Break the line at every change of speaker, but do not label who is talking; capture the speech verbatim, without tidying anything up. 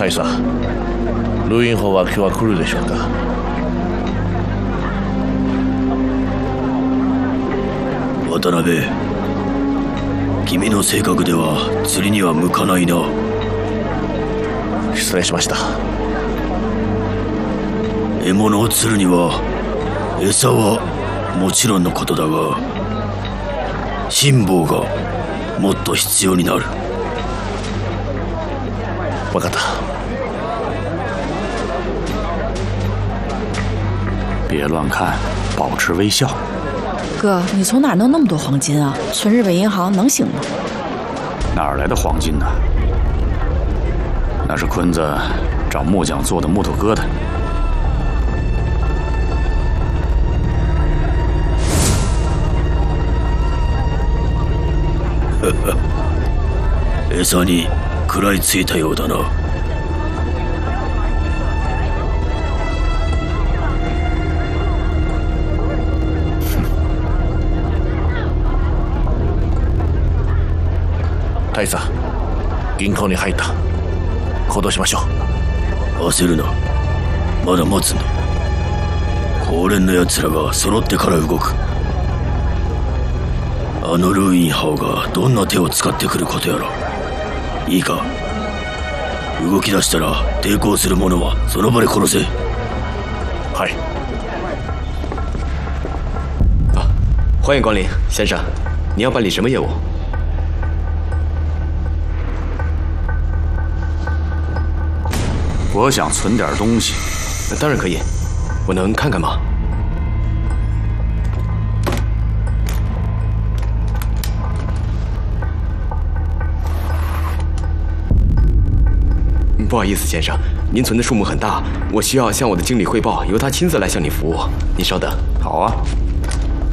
大佐、ルインホは今日は来るでしょうか？
渡辺、君の性格では釣りには向かないな。
失礼しました。
獲物を釣るには餌はもちろんのことだが、辛抱がもっと必要になる。
分かった。
别乱看，保持微笑。
哥，你从哪弄那么多黄金啊？存日本银行能行吗？
哪儿来的黄金呢？那是坤子找木匠做的木头疙瘩。
呵呵，餌に食らいついたようだな。
大佐、銀行に入った。行動しましょ
う。焦るな、まだ待つんだ。高連の奴らが揃ってから動く。あのルーインハオがどんな手を使ってくることやら。いいか、動き出したら抵抗する者はその場で殺せ。
はい。
啊，欢迎光临，先生，你要办理什么业务？
我想存点东西。
当然可以，我能看看吗？不好意思，先生，您存的数目很大，我需要向我的经理汇报，由他亲自来向你服务。您稍等。
好啊。